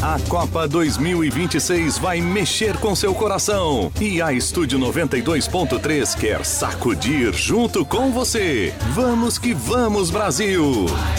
A Copa 2026 vai mexer com seu coração e a Estúdio 92.3 quer sacudir junto com você. Vamos que vamos, Brasil!